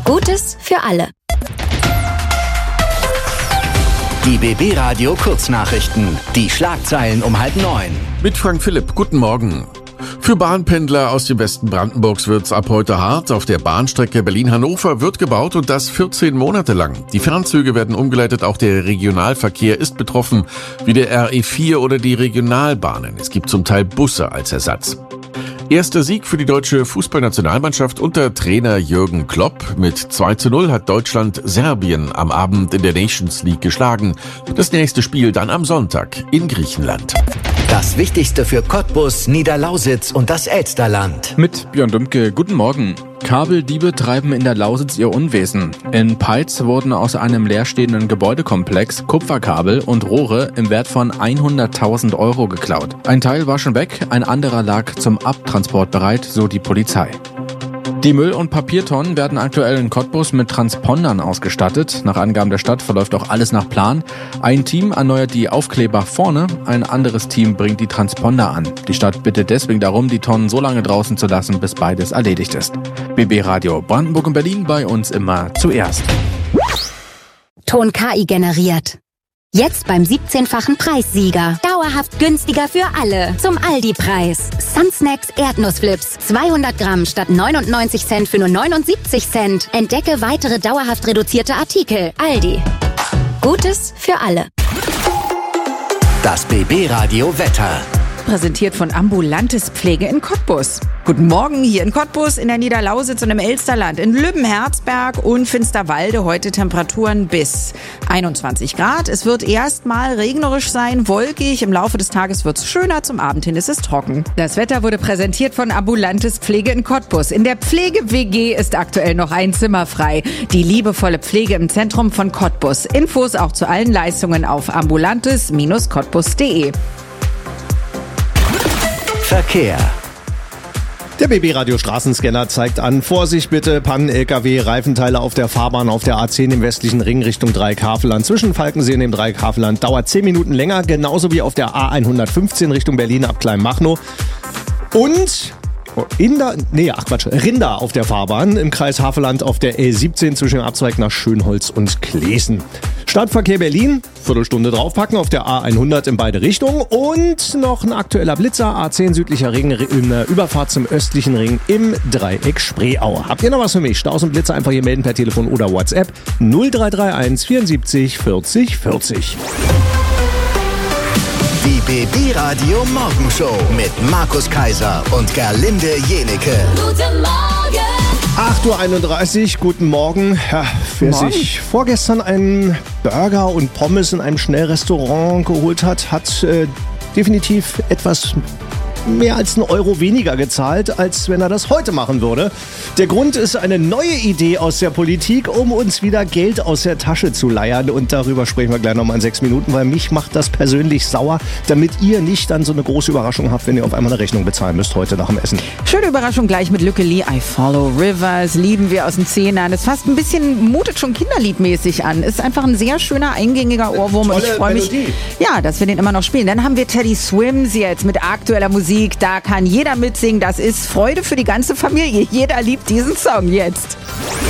Gutes für alle. Die BB Radio Kurznachrichten. Die Schlagzeilen um 8:30. Mit Frank Philipp. Guten Morgen. Für Bahnpendler aus dem Westen Brandenburgs wird's ab heute hart. Auf der Bahnstrecke Berlin-Hannover wird gebaut und das 14 Monate lang. Die Fernzüge werden umgeleitet, auch der Regionalverkehr ist betroffen, wie der RE4 oder die Regionalbahnen. Es gibt zum Teil Busse als Ersatz. Erster Sieg für die deutsche Fußballnationalmannschaft unter Trainer Jürgen Klopp. Mit 2:0 hat Deutschland Serbien am Abend in der Nations League geschlagen. Das nächste Spiel dann am Sonntag in Griechenland. Das Wichtigste für Cottbus, Niederlausitz und das Elsterland. Mit Björn Dümke, guten Morgen. Kabeldiebe treiben in der Lausitz ihr Unwesen. In Peitz wurden aus einem leerstehenden Gebäudekomplex Kupferkabel und Rohre im Wert von 100.000 Euro geklaut. Ein Teil war schon weg, ein anderer lag zum Abtransport bereit, so die Polizei. Die Müll- und Papiertonnen werden aktuell in Cottbus mit Transpondern ausgestattet. Nach Angaben der Stadt verläuft auch alles nach Plan. Ein Team erneuert die Aufkleber vorne, ein anderes Team bringt die Transponder an. Die Stadt bittet deswegen darum, die Tonnen so lange draußen zu lassen, bis beides erledigt ist. BB Radio Brandenburg und Berlin, bei uns immer zuerst. Ton KI generiert. Jetzt beim 17-fachen Preissieger. Dauerhaft günstiger für alle. Zum Aldi-Preis. Sunsnacks Erdnussflips. 200 Gramm statt 99 Cent für nur 79 Cent. Entdecke weitere dauerhaft reduzierte Artikel. Aldi. Gutes für alle. Das BB Radio Wetter. Präsentiert von Ambulantes Pflege in Cottbus. Guten Morgen hier in Cottbus, in der Niederlausitz und im Elsterland, in Lübben, Herzberg und Finsterwalde heute Temperaturen bis 21 Grad. Es wird erstmal regnerisch sein, wolkig. Im Laufe des Tages wird es schöner, zum Abend hin ist es trocken. Das Wetter wurde präsentiert von Ambulantes Pflege in Cottbus. In der Pflege-WG ist aktuell noch ein Zimmer frei. Die liebevolle Pflege im Zentrum von Cottbus. Infos auch zu allen Leistungen auf ambulantes-cottbus.de. Verkehr. Der BB-Radio Straßenscanner zeigt an, Vorsicht bitte, Pannen-LKW, Reifenteile auf der Fahrbahn auf der A10 im westlichen Ring Richtung Dreieck-Havelland. Zwischen Falkensee und dem Dreieck-Havelland dauert 10 Minuten länger, genauso wie auf der A115 Richtung Berlin ab Kleinmachnow. Und Rinder auf der Fahrbahn im Kreis Havelland auf der L17 zwischen dem Abzweig nach Schönholz und Klesen. Stadtverkehr Berlin, Viertelstunde draufpacken auf der A100 in beide Richtungen und noch ein aktueller Blitzer, A10 südlicher Ring in der Überfahrt zum östlichen Ring im Dreieck Spreeau. Habt ihr noch was für mich? Staus und Blitzer einfach hier melden per Telefon oder WhatsApp 0331 74 40 40. Die BB Radio Morgenshow mit Markus Kaiser und Gerlinde Jenecke. Guten Morgen! 8:31 Uhr, guten Morgen. Ja, wer sich vorgestern einen Burger und Pommes in einem Schnellrestaurant geholt hat, hat definitiv etwas mehr als €1 weniger gezahlt, als wenn er das heute machen würde. Der Grund ist eine neue Idee aus der Politik, um uns wieder Geld aus der Tasche zu leiern. Und darüber sprechen wir gleich nochmal in 6 Minuten, weil mich macht das persönlich sauer, damit ihr nicht dann so eine große Überraschung habt, wenn ihr auf einmal eine Rechnung bezahlen müsst heute nach dem Essen. Schöne Überraschung gleich mit Lücke Lee. I Follow Rivers, lieben wir aus den Zehnern. Das fast ein bisschen, mutet schon kinderliedmäßig an. Ist einfach ein sehr schöner, eingängiger Ohrwurm. Und ich freue mich, ja, dass wir den immer noch spielen. Dann haben wir Teddy Swims jetzt mit aktueller Musik. Da kann jeder mitsingen. Das ist Freude für die ganze Familie. Jeder liebt diesen Song jetzt.